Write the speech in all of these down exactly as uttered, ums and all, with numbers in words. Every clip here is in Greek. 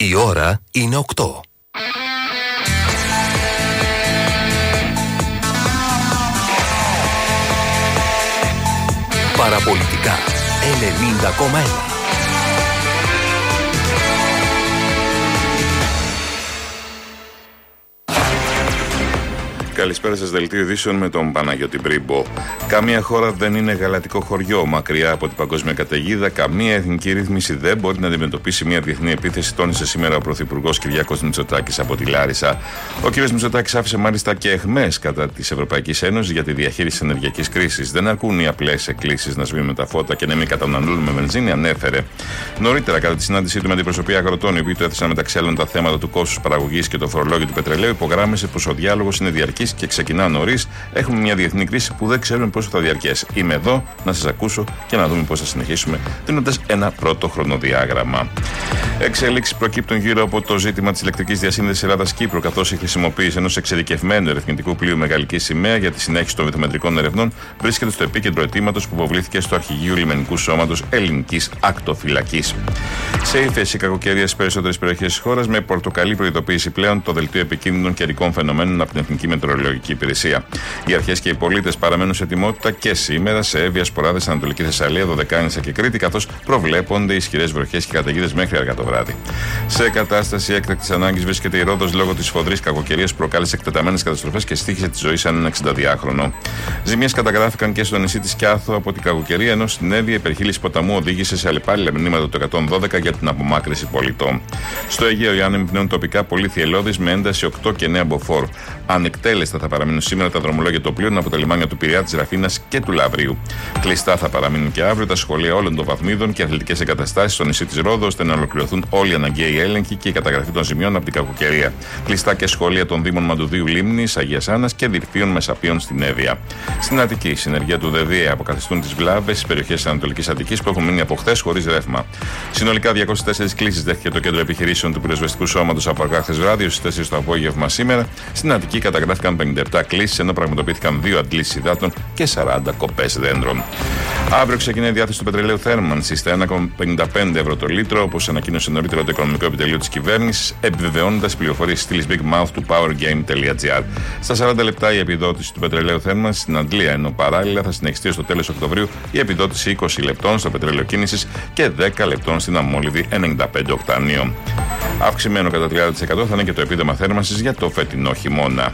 Η ώρα είναι οκτώ. Παραπολιτικά ενενήντα κόμμα ένα. Καλησπέρα σας, δελτίο ειδήσεων με τον Παναγιώτη Μπρίμπο. Καμία χώρα δεν είναι γαλατικό χωριό. Μακριά από την παγκόσμια καταιγίδα, καμία εθνική ρύθμιση δεν μπορεί να αντιμετωπίσει μια διεθνή επίθεση, τόνισε σήμερα ο Πρωθυπουργός Κυριάκος Μητσοτάκης από τη Λάρισα. Ο κ. Μητσοτάκης άφησε μάλιστα και αιχμές κατά της Ευρωπαϊκής Ένωσης για τη διαχείριση της ενεργειακής κρίσης. Δεν αρκούν οι απλές εκκλήσεις να σβήνουμε τα φώτα και να μην καταναλώνουμε βενζίνη, ανέφερε. Νωρίτερα, κατά τη συνάντησή του με την προσωπία αγροτών, οι οποίοι του έθεσαν μεταξύ άλλων τα θέματα του κόστους παραγωγής και το φορολόγιο του πετρελαίου, υπογράμμισε πως ο διάλογος είναι διαρκής και ξεκινά νωρίς. Έχουμε μια διεθνή κρίση που δεν ξέρουμε πόσο θα διαρκέσει. Είμαι εδώ να σας ακούσω και να δούμε πώς θα συνεχίσουμε, δίνοντας ένα πρώτο χρονοδιάγραμμα. Εξέλιξεις προκύπτουν γύρω από το ζήτημα της ηλεκτρικής διασύνδεσης Ελλάδα-Κύπρου, καθώς η χρησιμοποίηση ενός εξειδικευμένου ερευνητικού πλοίου με γαλλική σημαία για τη συνέχιση των βυθομετρικών ερευνών βρίσκεται στο επίκεντρο αιτήματος που υποβλήθηκε στο Αρχηγείο Λιμενικού Σώματος Ελληνικής Ακτοφυλακής. Σε ύφεση κακοκαιρία στις περισσότερες περιοχές της χώρας, με πορτοκαλί προειδοποίηση πλέον το Δελτίο Επικίνδυνων Καιρικών Φαινομένων από την Εθνική Μετεωρολογική Υπηρεσία. Οι αρχές και οι πολίτες παραμένουν σε ετοιμότητα και σήμερα σε Εύβοια, Σποράδες, Ανατολική Θεσσαλία, Δωδεκάνησα και Κρήτη, καθώς προβλέπονται ισχυρές βροχές και καταιγίδες μέχρι αργά το βράδυ. Σε κατάσταση έκτακτης ανάγκης βρίσκεται η Ρόδος λόγω της σφοδρής κακοκαιρίας που προκάλεσε εκτεταμένες καταστροφές και στοίχησε τη ζωή σε έναν εξηνταδυάχρονο. Ζημιές καταγράφηκαν και στο νησί της Κιάθο από την κακοκαιρία, ενώ στην Εύβοια η υπερχείληση ποταμού οδήγησε σε αλλεπάλληλα μηνύματα του εκατόν δώδεκα για την απομάκρυνση πολιτών. Στο Αιγαίο οι άνεμοι πνέουν τοπικά πολύ θυελλώδεις με ένταση οκτώ και εννέα μποφόρ. Ανεκτέλεστα θα παραμείνουν σήμερα τα δρομολόγια των πλοίων από τα λιμάνια του Πειραιά, της Ραφίνας και του Λαυρίου. Κλειστά θα παραμείνουν και αύριο τα σχολεία όλων των βαθμίδων και αθλητικές εγκαταστάσεις στο νησί της Ρόδου, ώστε να ολοκληρωθούν όλοι οι αναγκαίοι έλεγχοι και η καταγραφή των ζημιών από την κακοκαιρία. Κλειστά και σχολεία των Δήμων Μαντουδίου, Λίμνης, Αγίας Άννας και Διρφίων Μεσαπίων στην Εύβοια. Στην Αττική, η συνεργεία του ΔΕΔΙΕ αποκαθιστούν τις βλάβες στις περιοχές της Ανατολικής Αττικής που έχουν μείνει από χθες χωρίς ρεύμα. Συνολικά διακόσιες τέσσερις κλήσεις δέχτηκε το Κέντρο Επιχειρήσεων του Πυροσβεστικού Σώματος από αργά χθες βράδυ στις τέσσερις το απόγευμα σήμερα. Στην Αττική καταγράφηκαν πενήντα επτά κλήσεις, ενώ πραγματοποιήθηκαν δύο αντλήσεις υδάτων και σαράντα κοπές δέντρων. Αύριο ξεκινάει η διάθεση του πετρελαίου θέρμανσης στα ένα κόμμα πενήντα πέντε ευρώ το λίτρο, όπως ανακοίνωσε νωρίτερα το Οικονομικό Επιτελείο της Κυβέρνησης, επιβεβαιώνοντας τις πληροφορίες στήλης Big Mouth του powergame τελεία τζι άρ. Στα σαράντα λεπτά η επιδότηση του πετρελαίου θέρμανσης στην Αντλία, ενώ παράλληλα θα συνεχιστεί στο τέλος Οκτωβρίου η επιδότηση είκοσι λεπτών στο πετρέλαιο κίνησης και δέκα λεπτών στην αμμόλυδη ενενήντα πέντε οκτάνιο. Αυξημένο κατά τριάντα τοις εκατό θα είναι και το επίδομα θέρμανσης για το φετινό χειμώνα.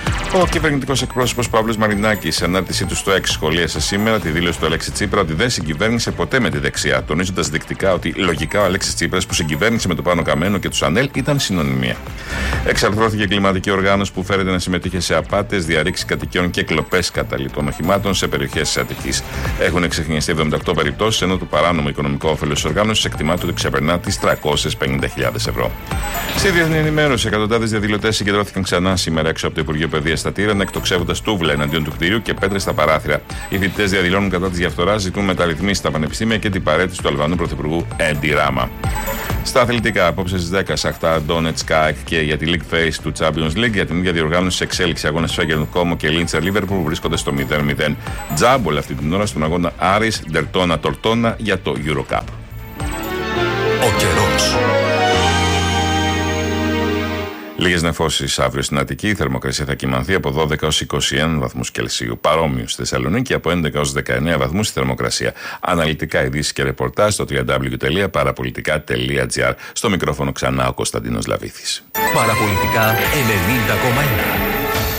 Ο κυβερνητικός εκπρόσωπος Παύλος Μαρινάκης, σε ανάρτησή του στο X, σχολίασε σήμερα τη δήλωση του Αλέξη Τσίπρα ότι δεν συγκυβέρνησε ποτέ με τη δεξιά, τονίζοντας δεικτικά ότι λογικά ο Αλέξης Τσίπρας που συγκυβέρνησε με το Πάνο Καμένο και τους ΑΝΕΛ ήταν συνωνυμία. Εξαρθρώθηκε κλιματική οργάνωση που φέρεται να συμμετείχε σε απάτες, διαρρήξεις κατοικιών και κλοπές καταλυτών οχημάτων σε περιοχές της Αττικής. Έχουν εξεχνιαστεί εβδομήντα οκτώ περιπτώσεις, ενώ το παράνομο οικονομικό όφελος της οργάνωσης εκτιμάται ότι ξεπερνά τις τριακόσιες πενήντα χιλιάδες ευρώ. Στη διεθνή ενημέρωση, εκατοντάδες διαδηλωτές συγκεντρώθηκαν ξανά σήμερα έξω από το Υπουργείο Παιδείας στα Τύρανα, εκτοξεύοντας τούβλα εναντίον του κτηρίου και πέτρες στα παράθυρα. Οι φοιτητές διαδηλώνουν κατά της διαφθοράς, ζητούν μεταρρυθμίσεις στα πανεπιστήμια και την παραίτηση του Αλβανού Πρωθυπουργού Έντι Ράμα. Στα αθλητικά, απόψε στις δέκα, Σαχτάρ Ντόνετσκ και για τη League Phase του Champions League, για την ίδια διοργάνωση σε εξέλιξη αγώνες Φέγγερν Κόμο και Λίντσερ Λίβερπουλ που βρίσκονται στο μηδέν μηδέν. Τζάμπολ αυτή την ώρα στον αγώνα Άρης Ντερτόνα Τορτόνα για το Eurocup. Ο καιρός. Λίγες νεφώσεις αύριο στην Αττική. Η θερμοκρασία θα κυμανθεί από δώδεκα έως είκοσι ένα βαθμούς Κελσίου. Παρόμοιο στη Θεσσαλονίκη από έντεκα έως δεκαεννέα βαθμούς η θερμοκρασία. Αναλυτικά ειδήσεις και ρεπορτάζ στο double-u double-u double-u τελεία παραπολιτικά τελεία τζι άρ. Στο μικρόφωνο ξανά ο Κωνσταντίνος Λαβίθης. Παραπολιτικά ενενήντα κόμμα ένα.